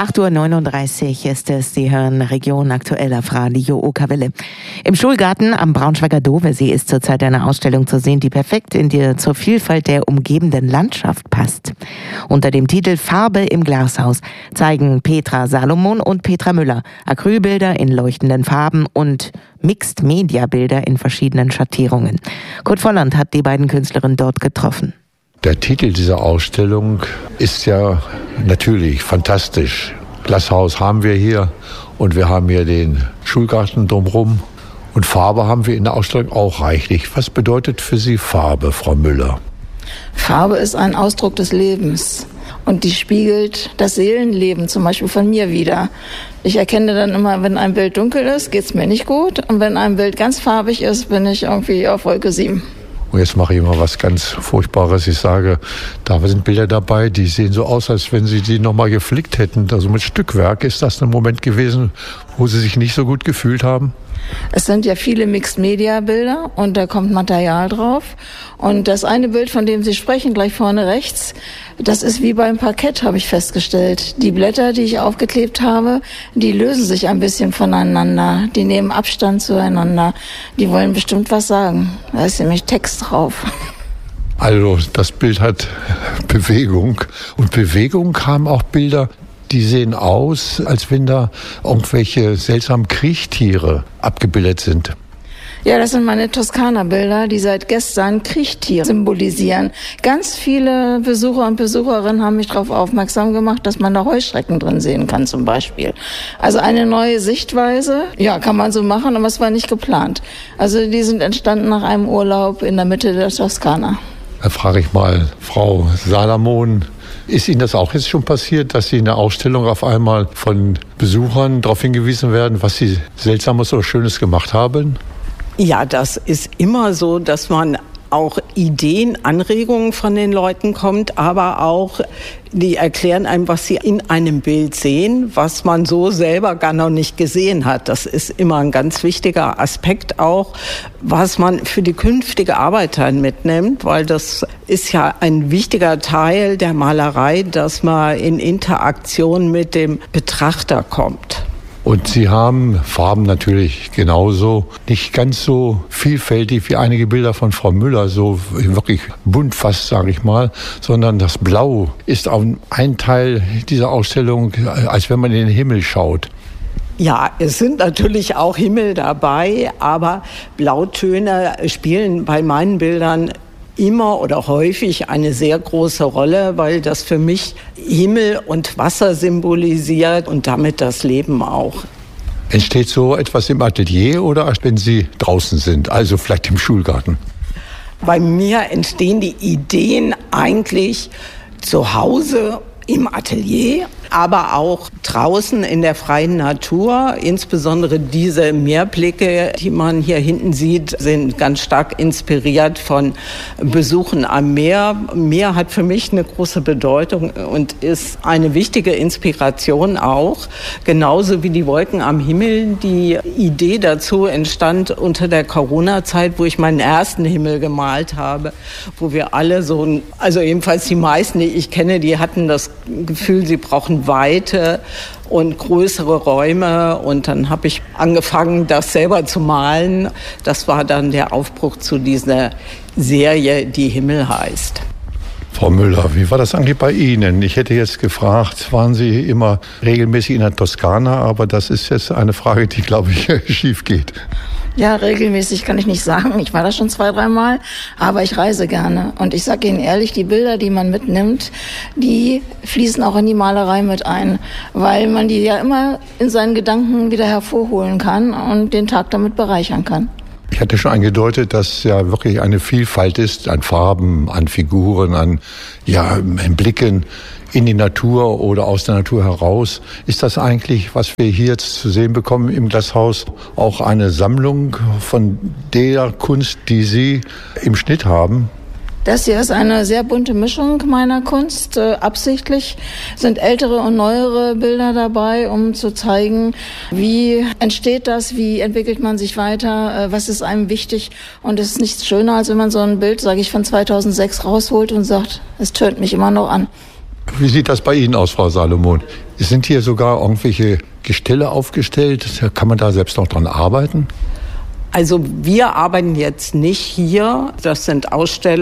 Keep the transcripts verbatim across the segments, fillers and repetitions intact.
acht Uhr neununddreißig ist es. Sie hören Region aktuell auf Radio Okerwelle. Im Schulgarten am Braunschweiger Dovesee ist zurzeit eine Ausstellung zu sehen, die perfekt in die, zur Vielfalt der umgebenden Landschaft passt. Unter dem Titel Farbe im Glashaus zeigen Petra Salomon und Petra Müller Acrylbilder in leuchtenden Farben und Mixed-Media-Bilder in verschiedenen Schattierungen. Kurt Volland hat die beiden Künstlerinnen dort getroffen. Der Titel dieser Ausstellung ist ja natürlich fantastisch. Glashaus haben wir hier und wir haben hier den Schulgarten drumherum. Und Farbe haben wir in der Ausstellung auch reichlich. Was bedeutet für Sie Farbe, Frau Müller? Farbe ist ein Ausdruck des Lebens und die spiegelt das Seelenleben zum Beispiel von mir wider. Ich erkenne dann immer, wenn ein Bild dunkel ist, geht es mir nicht gut. Und wenn ein Bild ganz farbig ist, bin ich irgendwie auf Wolke sieben. Und jetzt mache ich mal was ganz Furchtbares. Ich sage, da sind Bilder dabei, die sehen so aus, als wenn Sie die nochmal geflickt hätten. Also mit Stückwerk. Ist das ein Moment gewesen, wo Sie sich nicht so gut gefühlt haben? Es sind ja viele Mixed-Media-Bilder und da kommt Material drauf. Und das eine Bild, von dem Sie sprechen, gleich vorne rechts, das ist wie beim Parkett, habe ich festgestellt. Die Blätter, die ich aufgeklebt habe, die lösen sich ein bisschen voneinander. Die nehmen Abstand zueinander. Die wollen bestimmt was sagen. Da ist nämlich Text drauf. Also das Bild hat Bewegung. Und Bewegung haben auch Bilder, die sehen aus, als wenn da irgendwelche seltsamen Kriechtiere abgebildet sind. Ja, das sind meine Toskana-Bilder, die seit gestern Kriechtiere symbolisieren. Ganz viele Besucher und Besucherinnen haben mich darauf aufmerksam gemacht, dass man da Heuschrecken drin sehen kann zum Beispiel. Also eine neue Sichtweise, ja, kann man so machen, aber es war nicht geplant. Also die sind entstanden nach einem Urlaub in der Mitte der Toskana. Da frage ich mal Frau Salomon, ist Ihnen das auch jetzt schon passiert, dass Sie in der Ausstellung auf einmal von Besuchern darauf hingewiesen werden, was Sie Seltsames oder Schönes gemacht haben? Ja, das ist immer so, dass man auch Ideen, Anregungen von den Leuten kommt, aber auch die erklären einem, was sie in einem Bild sehen, was man so selber gar noch nicht gesehen hat. Das ist immer ein ganz wichtiger Aspekt auch, was man für die künftige Arbeit dann mitnimmt, weil das ist ja ein wichtiger Teil der Malerei, dass man in Interaktion mit dem Betrachter kommt. Und Sie haben Farben natürlich genauso, nicht ganz so vielfältig wie einige Bilder von Frau Müller, so wirklich bunt fast, sage ich mal, sondern das Blau ist auch ein Teil dieser Ausstellung, als wenn man in den Himmel schaut. Ja, es sind natürlich auch Himmel dabei, aber Blautöne spielen bei meinen Bildern immer oder häufig eine sehr große Rolle, weil das für mich Himmel und Wasser symbolisiert und damit das Leben auch. Entsteht so etwas im Atelier oder wenn Sie draußen sind, also vielleicht im Schulgarten? Bei mir entstehen die Ideen eigentlich zu Hause im Atelier, aber auch draußen in der freien Natur. Insbesondere diese Meerblicke, die man hier hinten sieht, sind ganz stark inspiriert von Besuchen am Meer. Meer hat für mich eine große Bedeutung und ist eine wichtige Inspiration auch. Genauso wie die Wolken am Himmel. Die Idee dazu entstand unter der Corona-Zeit, wo ich meinen ersten Himmel gemalt habe, wo wir alle so, also jedenfalls die meisten, die ich kenne, die hatten das Gefühl, sie brauchen Weite und größere Räume. Und dann habe ich angefangen, das selber zu malen. Das war dann der Aufbruch zu dieser Serie, die Himmel heißt. Frau Müller, wie war das eigentlich bei Ihnen? Ich hätte jetzt gefragt, waren Sie immer regelmäßig in der Toskana? Aber das ist jetzt eine Frage, die, glaube ich, schief geht. Ja, regelmäßig kann ich nicht sagen. Ich war da schon zwei, dreimal, aber ich reise gerne. Und ich sage Ihnen ehrlich, die Bilder, die man mitnimmt, die fließen auch in die Malerei mit ein, weil man die ja immer in seinen Gedanken wieder hervorholen kann und den Tag damit bereichern kann. Ich hatte schon angedeutet, dass ja wirklich eine Vielfalt ist an Farben, an Figuren, an ja, Blicken in die Natur oder aus der Natur heraus. Ist das eigentlich, was wir hier jetzt zu sehen bekommen im Glashaus, auch eine Sammlung von der Kunst, die Sie im Schnitt haben? Das hier ist eine sehr bunte Mischung meiner Kunst. Äh, absichtlich sind ältere und neuere Bilder dabei, um zu zeigen, wie entsteht das, wie entwickelt man sich weiter, äh, was ist einem wichtig. Und es ist nichts schöner, als wenn man so ein Bild, sage ich, von zweitausendsechs rausholt und sagt, es tönt mich immer noch an. Wie sieht das bei Ihnen aus, Frau Salomon? Sind hier sogar irgendwelche Gestelle aufgestellt? Kann man da selbst noch dran arbeiten? Also wir arbeiten jetzt nicht hier. Das sind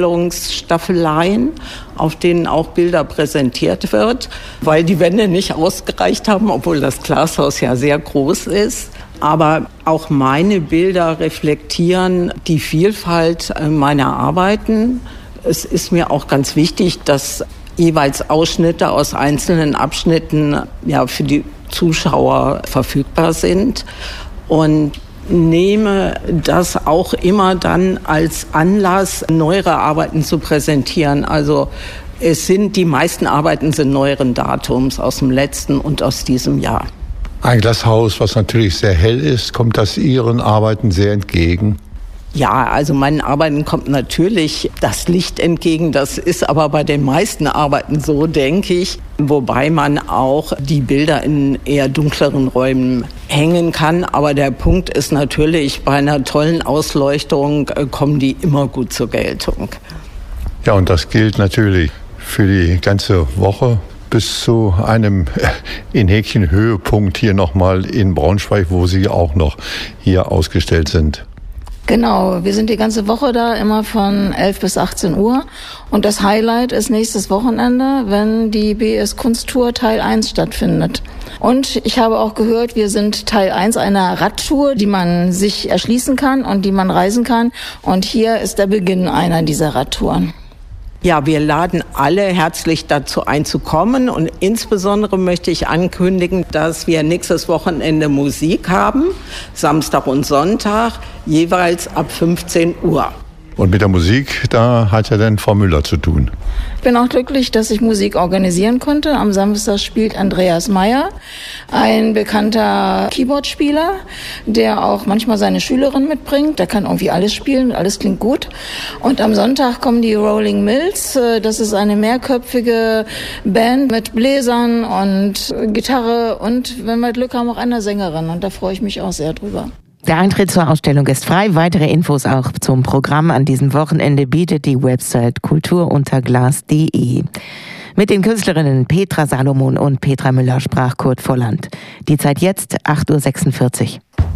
Ausstellungsstaffeleien, auf denen auch Bilder präsentiert wird, weil die Wände nicht ausgereicht haben, obwohl das Glashaus ja sehr groß ist. Aber auch meine Bilder reflektieren die Vielfalt meiner Arbeiten. Es ist mir auch ganz wichtig, dass jeweils Ausschnitte aus einzelnen Abschnitten ja für die Zuschauer verfügbar sind. Und nehme das auch immer dann als Anlass, neuere Arbeiten zu präsentieren. Also es sind, die meisten Arbeiten sind neueren Datums aus dem letzten und aus diesem Jahr. Ein Glashaus, was natürlich sehr hell ist, kommt das Ihren Arbeiten sehr entgegen? Ja, also meinen Arbeiten kommt natürlich das Licht entgegen. Das ist aber bei den meisten Arbeiten so, denke ich. Wobei man auch die Bilder in eher dunkleren Räumen hängen kann. Aber der Punkt ist natürlich, bei einer tollen Ausleuchtung kommen die immer gut zur Geltung. Ja, und das gilt natürlich für die ganze Woche bis zu einem in Häkchen Höhepunkt hier nochmal in Braunschweig, wo Sie auch noch hier ausgestellt sind. Genau, wir sind die ganze Woche da, immer von elf bis achtzehn Uhr. Und das Highlight ist nächstes Wochenende, wenn die B S Kunsttour Teil eins stattfindet. Und ich habe auch gehört, wir sind Teil eins einer Radtour, die man sich erschließen kann und die man reisen kann. Und hier ist der Beginn einer dieser Radtouren. Ja, wir laden alle herzlich dazu ein, zu kommen. Und insbesondere möchte ich ankündigen, dass wir nächstes Wochenende Musik haben, Samstag und Sonntag, jeweils ab fünfzehn Uhr. Und mit der Musik, da hat ja dann Frau Müller zu tun. Ich bin auch glücklich, dass ich Musik organisieren konnte. Am Samstag spielt Andreas Meyer, ein bekannter Keyboardspieler, der auch manchmal seine Schülerin mitbringt. Der kann irgendwie alles spielen, alles klingt gut. Und am Sonntag kommen die Rolling Mills. Das ist eine mehrköpfige Band mit Bläsern und Gitarre und, wenn wir Glück haben, auch einer Sängerin. Und da freue ich mich auch sehr drüber. Der Eintritt zur Ausstellung ist frei. Weitere Infos auch zum Programm an diesem Wochenende bietet die Website kulturunterglas punkt de. Mit den Künstlerinnen Petra Salomon und Petra Müller sprach Kurt Volland. Die Zeit jetzt acht Uhr sechsundvierzig.